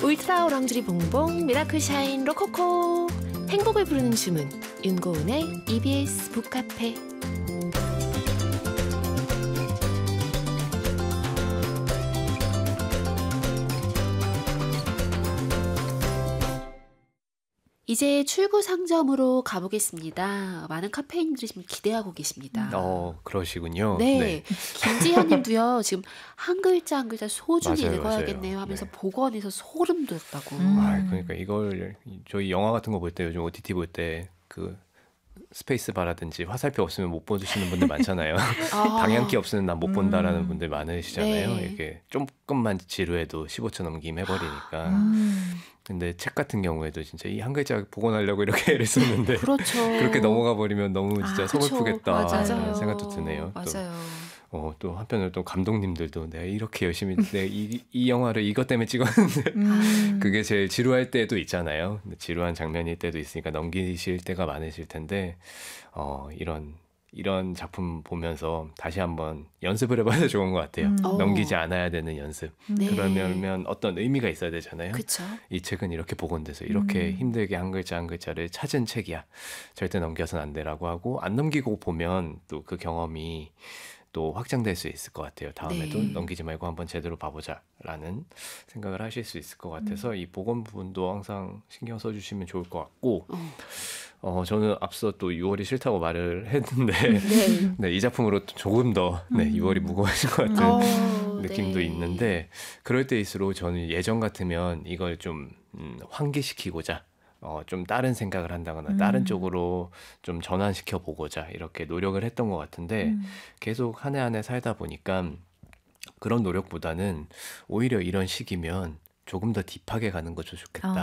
울트라 오랑주리 봉봉 미라클 샤인 로코코 행복을 부르는 주문 윤고은의 EBS 북카페. 이제 출구 상점으로 가보겠습니다. 많은 카페인들이 지금 기대하고 계십니다. 그러시군요. 네. 네. 김지현 님도요. 지금 한 글자 한 글자 소중히 맞아요, 읽어야겠네요 맞아요. 하면서 네. 복원해서 소름 돋았다고. 그러니까 이걸 저희 영화 같은 거 볼 때 요즘 OTT 볼 때 그 스페이스 바라든지 화살표 없으면 못 보시는 분들 많잖아요. 방향키 없으면 난 못 본다라는 분들 많으시잖아요. 네. 이게 조금만 지루해도 15초 넘기면 해버리니까. 근데 책 같은 경우에도 진짜 이 한 글자 복원하려고 이렇게 애를 썼는데 그렇죠. 그렇게 넘어가 버리면 너무 진짜 그쵸. 서글프겠다라는 맞아요. 생각도 드네요. 맞아요. 또 한편으로 또 감독님들도 내가 이렇게 열심히 이 영화를 이것 때문에 찍었는데 그게 제일 지루할 때도 있잖아요. 지루한 장면일 때도 있으니까 넘기실 때가 많으실 텐데 이런 작품 보면서 다시 한번 연습을 해봐도 좋은 것 같아요. 넘기지 않아야 되는 연습. 네. 그러면 어떤 의미가 있어야 되잖아요. 그렇죠. 이 책은 이렇게 복원돼서 이렇게 힘들게 한 글자 한 글자를 찾은 책이야. 절대 넘겨서는 안 되라고 하고 안 넘기고 보면 또 그 경험이 또 확장될 수 있을 것 같아요. 다음에도 네. 넘기지 말고 한번 제대로 봐보자라는 생각을 하실 수 있을 것 같아서 이 복원 부분도 항상 신경 써주시면 좋을 것 같고 저는 앞서 또 6월이 싫다고 말을 했는데 네, 이 작품으로 조금 더 6월이 무거워질 것 같은 느낌도 네. 있는데 그럴 때일수록 저는 예전 같으면 이걸 좀 환기시키고자 좀 다른 생각을 한다거나 다른 쪽으로 좀 전환시켜 보고자 이렇게 노력을 했던 것 같은데 계속 한 해 한 해 살다 보니까 그런 노력보다는 오히려 이런 시기면 조금 더 딥하게 가는 것도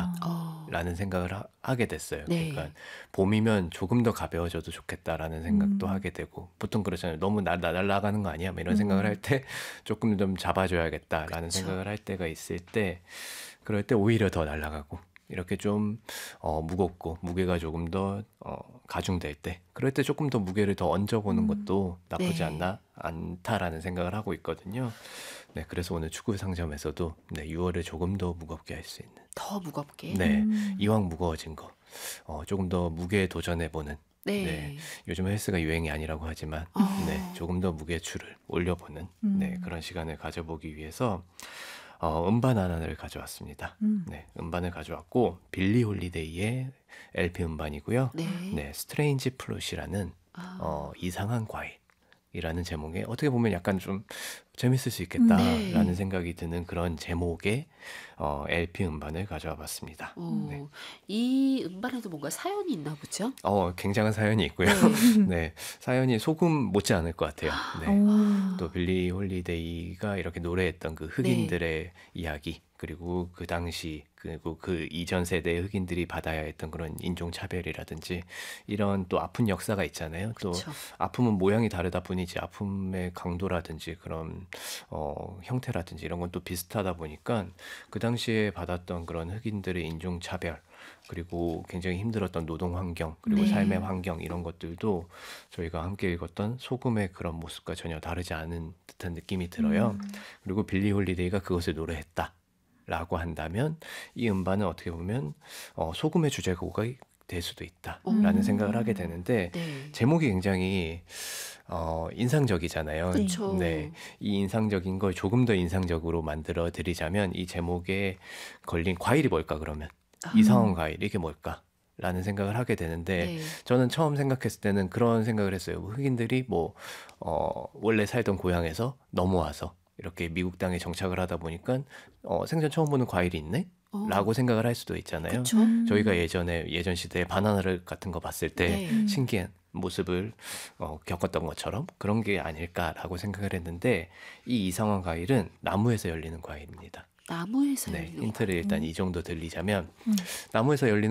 좋겠다라는 생각을 하게 됐어요. 네. 그러니까 봄이면 조금 더 가벼워져도 좋겠다라는 생각도 하게 되고 보통 그렇잖아요. 너무 날아가는 거 아니야? 뭐 이런 생각을 할 때 조금 좀 잡아줘야겠다라는 그쵸. 생각을 할 때가 있을 때 그럴 때 오히려 더 날아가고 이렇게 좀 무겁고 무게가 조금 더 가중될 때 그럴 때 조금 더 무게를 더 얹어보는 것도 나쁘지 네. 않다라는 생각을 하고 있거든요. 네, 그래서 오늘 축구 상점에서도 6월을 조금 더 무겁게 할 수 있는 더 무겁게. 네, 이왕 무거워진 거 조금 더 무게에 도전해보는 네. 네, 요즘 헬스가 유행이 아니라고 하지만 조금 더 무게추를 올려보는 그런 시간을 가져보기 위해서 음반 하나를 가져왔습니다. 네, 음반을 가져왔고 빌리 홀리데이의 LP 음반이고요. 네. 스트레인지 플롯이라는 이상한 과일이라는 제목에 어떻게 보면 약간 좀 재밌을 수 있겠다라는 네. 생각이 드는 그런 제목의 LP 음반을 가져와 봤습니다. 네. 이 음반에도 뭔가 사연이 있나 보죠? 굉장한 사연이 있고요. 네, 사연이 소금 못지 않을 것 같아요. 네. 또 빌리 홀리데이가 이렇게 노래했던 그 흑인들의 이야기 그리고 그 당시 그리고 그 이전 세대의 흑인들이 받아야 했던 그런 인종차별이라든지 이런 또 아픈 역사가 있잖아요. 또 그쵸. 아픔은 모양이 다르다 뿐이지 아픔의 강도라든지 그런 형태라든지 이런 건 또 비슷하다 보니까 그 당시에 받았던 그런 흑인들의 인종차별 그리고 굉장히 힘들었던 노동 환경 그리고 네. 삶의 환경 이런 것들도 저희가 함께 읽었던 소금의 그런 모습과 전혀 다르지 않은 듯한 느낌이 들어요. 그리고 빌리 홀리데이가 그것을 노래했다 라고 한다면 이 음반은 어떻게 보면 소금의 주제곡이 될 수도 있다라는 생각을 하게 되는데 네. 제목이 굉장히 인상적이잖아요. 그쵸. 네, 이 인상적인 걸 조금 더 인상적으로 만들어 드리자면 이 제목에 걸린 과일이 뭘까 그러면 이상한 과일 이게 뭘까? 라는 생각을 하게 되는데 네. 저는 처음 생각했을 때는 그런 생각을 했어요. 흑인들이 원래 살던 고향에서 넘어와서 이렇게 미국 땅에 정착을 하다 보니까 생전 처음 보는 과일이 있네? 라고 생각을 할 수도 있잖아요. 그쵸. 저희가 예전 시대에 바나나를 같은 거 봤을 때 네. 신기한 모습을 겪었던 것처럼 그런 게 아닐까라고 생각을 했는데 이 이상한 과일은 나무에서 열리는 과일입니다. 나무에서 네, 열리는 힌트를 일단 이 정도 들리자면 나무에서 열리는